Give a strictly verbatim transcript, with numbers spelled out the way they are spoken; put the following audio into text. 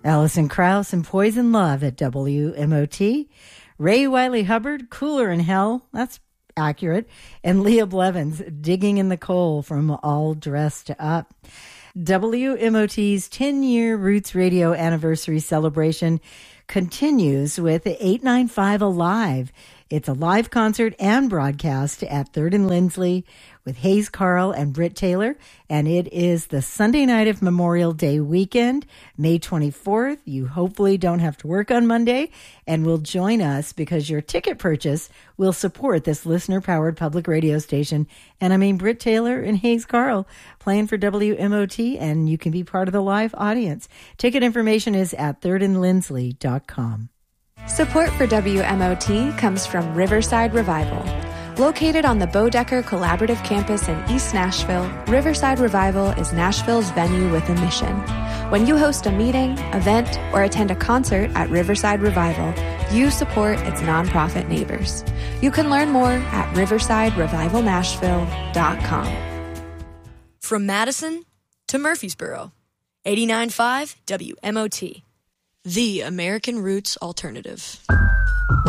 Alison Krauss and Poison Love at W M O T. Ray Wiley Hubbard, Cooler in Hell. That's accurate. And Leah Blevins, Digging in the Coal from All Dressed Up. W M O T's ten-year Roots Radio anniversary celebration continues with eight ninety-five Alive. It's a live concert and broadcast at third and Lindsley with Hayes Carl and Britt Taylor, and it is the Sunday night of Memorial Day weekend, May twenty-fourth. You hopefully don't have to work on Monday and will join us because your ticket purchase will support this listener-powered public radio station. And I mean Britt Taylor and Hayes Carl playing for W M O T, and you can be part of the live audience. Ticket information is at third and lindsley dot com. Support for W M O T comes from Riverside Revival. Located on the Bodecker Collaborative Campus in East Nashville, Riverside Revival is Nashville's venue with a mission. When you host a meeting, event, or attend a concert at Riverside Revival, you support its nonprofit neighbors. You can learn more at riverside revival nashville dot com. From Madison to Murfreesboro, eighty-nine point five W M O T, the American Roots Alternative.